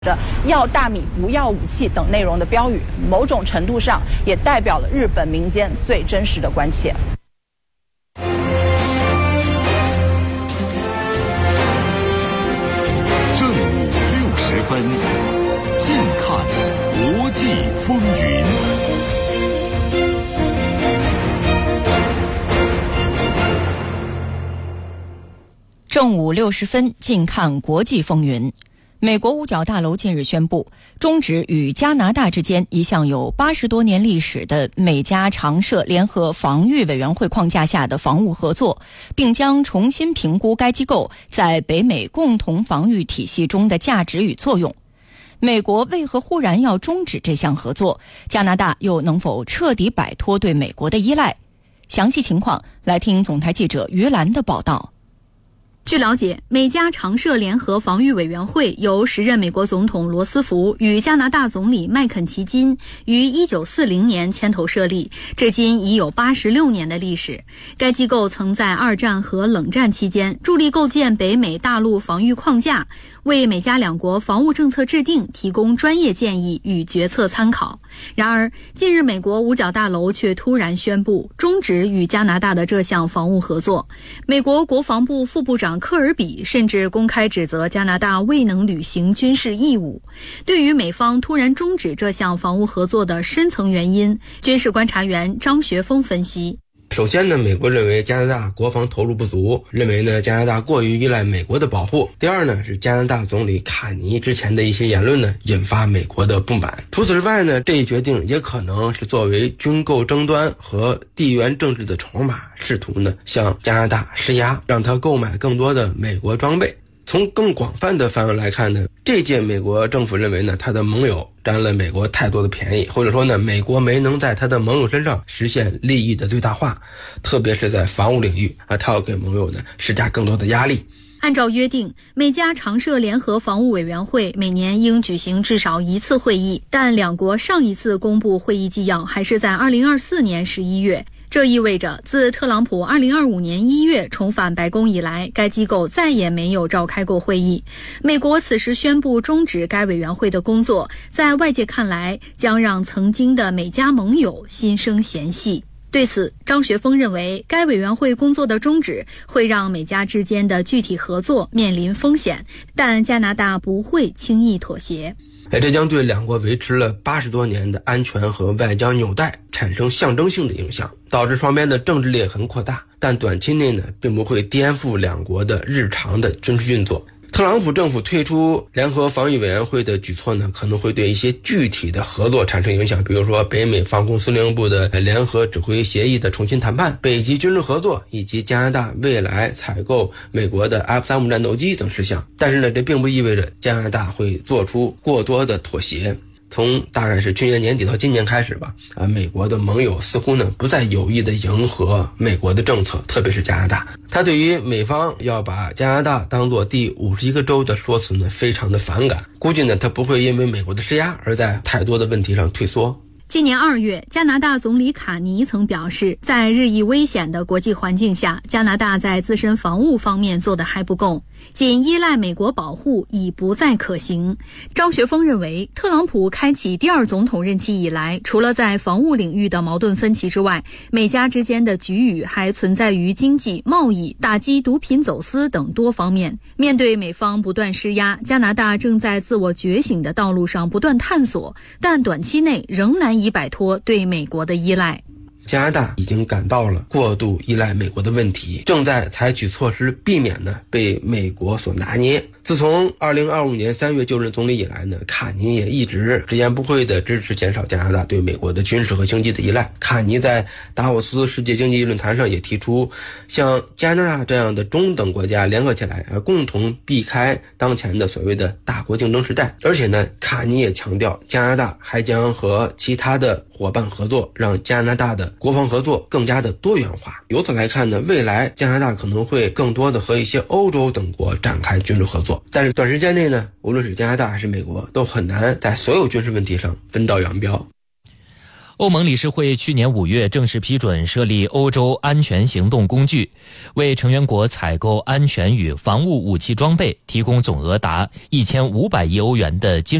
着要大米不要武器等内容的标语，某种程度上也代表了日本民间最真实的关切。 正午60分，近看国际风云。 正午60分，近看国际风云。美国五角大楼近日宣布，终止与加拿大之间一项有80多年历史的美加常设联合防御委员会框架下的防务合作，并将重新评估该机构在北美共同防御体系中的价值与作用。美国为何忽然要终止这项合作？加拿大又能否彻底摆脱对美国的依赖？详细情况来听总台记者于兰的报道。 据了解，美加常设联合防御委员会由时任美国总统罗斯福与加拿大总理麦肯齐金于1940年牵头设立，至今已有86年的历史。该机构曾在二战和冷战期间助力构建北美大陆防御框架，为美加两国防务政策制定提供专业建议与决策参考。然而，近日美国五角大楼却突然宣布终止与加拿大的这项防务合作。美国国防部副部长科尔比甚至公开指责加拿大未能履行军事义务。对于美方突然终止这项防务合作的深层原因，军事观察员张学峰分析。 首先呢，美国认为加拿大国防投入不足，认为呢加拿大过于依赖美国的保护。第二呢，是加拿大总理卡尼之前的一些言论呢引发美国的不满。除此之外呢，这一决定也可能是作为军购争端和地缘政治的筹码，试图呢向加拿大施压，让他购买更多的美国装备。从更广泛的范围来看呢，这届美国政府认为呢，他的盟友占了美国太多的便宜，或者说呢，美国没能在他的盟友身上实现利益的最大化，特别是在防务领域他要给盟友呢施加更多的压力。 按照约定，美加常设联合防务委员会每年应举行至少一次会议，但两国上一次公布会议纪要还是在2024年11月。这意味着，自特朗普2025年1月重返白宫以来，该机构再也没有召开过会议。美国此时宣布终止该委员会的工作，在外界看来，将让曾经的美加盟友心生嫌隙。对此，张学峰认为，该委员会工作的终止会让美加之间的具体合作面临风险，但加拿大不会轻易妥协。 这将对两国维持了80多年的安全和外交纽带产生象征性的影响，导致双边的政治裂痕扩大，但短期内呢，并不会颠覆两国的日常的军事运作。特朗普政府退出联合防御委员会的举措呢，可能会对一些具体的合作产生影响，比如说北美防空司令部的联合指挥协议的重新谈判、北极军事合作以及加拿大未来采购美国的 F-35战斗机等事项。但是呢，这并不意味着加拿大会做出过多的妥协。从大概是去年年底到今年开始吧，美国的盟友似乎呢不再有意的迎合美国的政策，特别是加拿大。他对于美方要把加拿大当作第51个州的说辞呢非常的反感，估计呢他不会因为美国的施压而在太多的问题上退缩。 今年2月，加拿大总理卡尼曾表示，在日益危险的国际环境下，加拿大在自身防务方面做得还不够，仅依赖美国保护已不再可行。张学峰认为，特朗普开启第二总统任期以来，除了在防务领域的矛盾分歧之外，美加之间的局域还存在于经济、贸易、打击毒品走私等多方面。面对美方不断施压，加拿大正在自我觉醒的道路上不断探索，但短期内仍难以摆脱对美国的依赖。 加拿大已经感到了过度依赖美国的问题，正在采取措施避免呢被美国所拿捏。自从2025年3月就任总理以来呢，卡尼也一直直言不讳地支持减少加拿大对美国的军事和经济的依赖。卡尼在达沃斯世界经济论坛上也提出，像加拿大这样的中等国家联合起来，共同避开当前的所谓的大国竞争时代。而且呢，卡尼也强调，加拿大还将和其他的伙伴合作，让加拿大的国防合作更加的多元化。由此来看呢，未来加拿大可能会更多的和一些欧洲等国展开军事合作。但是短时间内呢，无论是加拿大还是美国，都很难在所有军事问题上分道扬镳。 欧盟理事会去年5月正式批准设立欧洲安全行动工具，为成员国采购安全与防务武器装备提供总额达1500亿欧元的金